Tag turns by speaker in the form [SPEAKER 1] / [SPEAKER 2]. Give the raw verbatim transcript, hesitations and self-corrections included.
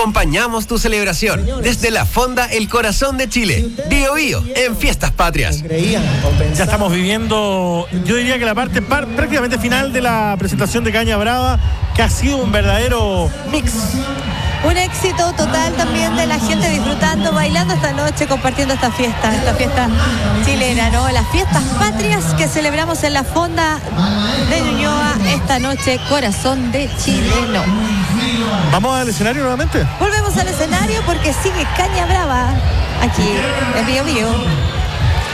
[SPEAKER 1] Acompañamos tu celebración desde la Fonda El Corazón de Chile. Bio Bio en Fiestas Patrias.
[SPEAKER 2] Ya estamos viviendo, yo diría que la parte par, prácticamente final de la presentación de Caña Brava, que ha sido un verdadero mix.
[SPEAKER 3] Un éxito total también de la gente disfrutando, bailando esta noche, compartiendo esta fiesta, esta fiesta chilena, ¿no? Las Fiestas Patrias que celebramos en la Fonda de Ñuñoa esta noche, Corazón de Chileno.
[SPEAKER 2] ¿Vamos al escenario nuevamente?
[SPEAKER 3] Volvemos al escenario porque sigue Caña Brava aquí en Bio Bio.